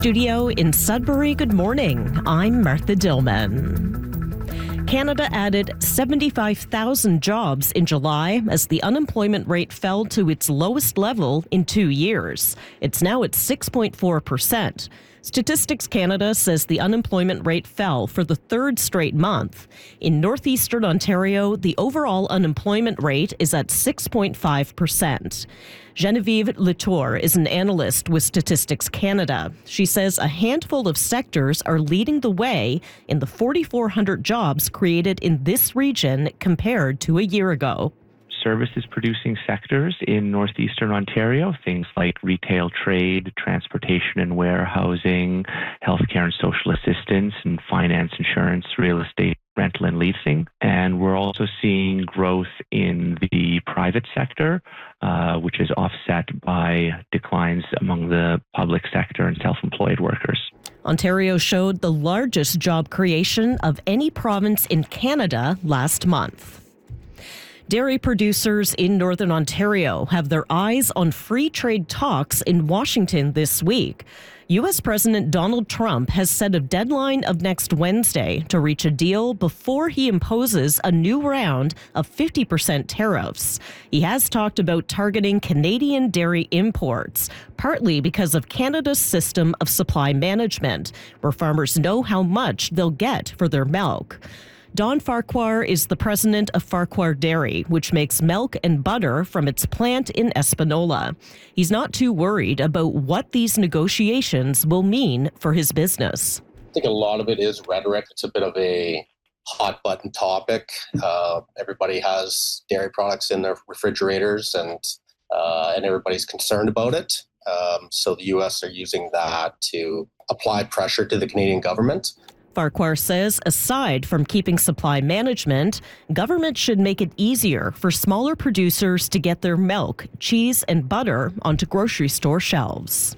Studio in Sudbury, good morning. I'm Martha Dillman. Canada added 75,000 jobs in July as the unemployment rate fell to its lowest level in 2 years. It's now at 6.4%. Statistics Canada says the unemployment rate fell for the third straight month. In northeastern Ontario, the overall unemployment rate is at 6.5%. Genevieve Latour is an analyst with Statistics Canada. She says a handful of sectors are leading the way in the 4,400 jobs created in this region compared to a year ago. Services producing sectors in northeastern Ontario, things like retail trade, transportation and warehousing, healthcare and social assistance, and finance, insurance, real estate, rental and leasing. And we're also seeing growth in the private sector, which is offset by declines among the public sector and self-employed workers. Ontario showed the largest job creation of any province in Canada last month. Dairy producers in Northern Ontario have their eyes on free trade talks in Washington this week. U.S. President Donald Trump has set a deadline of next Wednesday to reach a deal before he imposes a new round of 50% tariffs. He has talked about targeting Canadian dairy imports, partly because of Canada's system of supply management, where farmers know how much they'll get for their milk. Don Farquhar is the president of Farquhar Dairy, which makes milk and butter from its plant in Espanola. He's not too worried about what these negotiations will mean for his business. I think a lot of it is rhetoric. It's a bit of a hot button topic. Everybody has dairy products in their refrigerators and everybody's concerned about it. So the U.S. are using that to apply pressure to the Canadian government. Farquhar says, aside from keeping supply management, government should make it easier for smaller producers to get their milk, cheese, and butter onto grocery store shelves.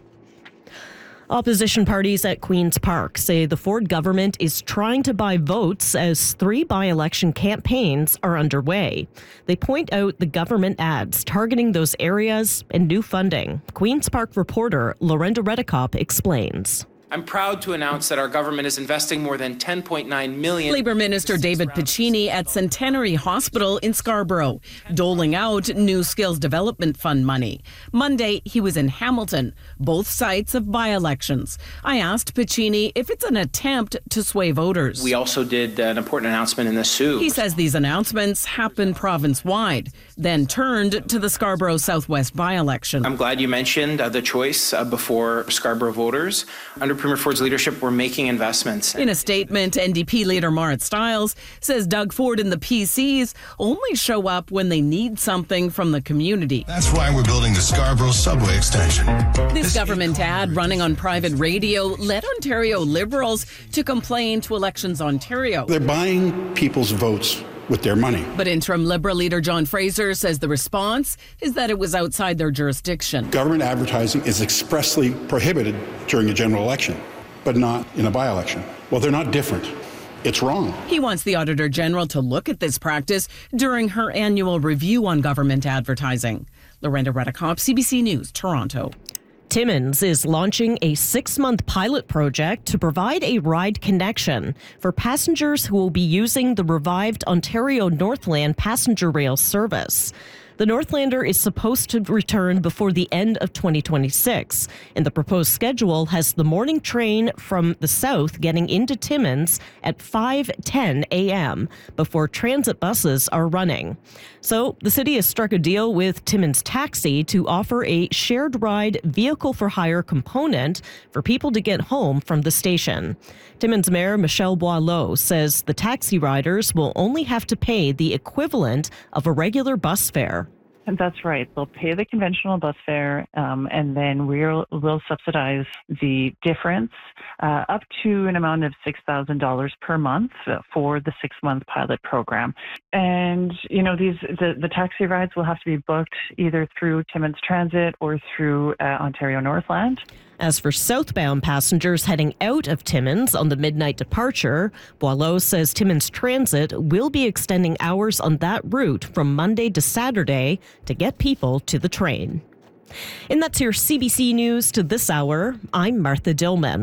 Opposition parties at Queen's Park say the Ford government is trying to buy votes as 3 by-election campaigns are underway. They point out the government ads targeting those areas and new funding. Queen's Park reporter Lorenda Redekop explains. I'm proud to announce that our government is investing more than $10.9 million. Labour Minister David Piccini at Centenary Hospital in Scarborough, doling out new Skills Development Fund money. Monday, he was in Hamilton, both sites of by-elections. I asked Piccini if it's an attempt to sway voters. We also did an important announcement in the Soo. He says these announcements happen province-wide, then turned to the Scarborough Southwest by-election. I'm glad you mentioned the choice before Scarborough voters. Under Premier Ford's leadership, we're making investments. In a statement, NDP leader Marit Stiles says Doug Ford and the PCs only show up when they need something from the community. That's why we're building the Scarborough subway extension. This government ad running on private radio led Ontario Liberals to complain to Elections Ontario. They're buying people's votes with their money. But interim Liberal leader John Fraser says the response is that it was outside their jurisdiction. Government advertising is expressly prohibited during a general election, but not in a by-election. Well, they're not different. It's wrong. He wants the Auditor General to look at this practice during her annual review on government advertising. Lorenda Redekop, CBC News, Toronto. Timmins is launching a 6-month pilot project to provide a ride connection for passengers who will be using the revived Ontario Northland passenger rail service. The Northlander is supposed to return before the end of 2026, and the proposed schedule has the morning train from the south getting into Timmins at 5:10 a.m. before transit buses are running. So the city has struck a deal with Timmins Taxi to offer a shared ride vehicle for hire component for people to get home from the station. Timmins Mayor Michelle Boileau says the taxi riders will only have to pay the equivalent of a regular bus fare. And that's right. They'll pay the conventional bus fare, and then we'll subsidize the difference up to an amount of $6,000 per month for the 6-month pilot program. And the taxi rides will have to be booked either through Timmins Transit or through Ontario Northland. As for southbound passengers heading out of Timmins on the midnight departure, Boileau says Timmins Transit will be extending hours on that route from Monday to Saturday to get people to the train. And that's your CBC News to this hour. I'm Martha Dillman.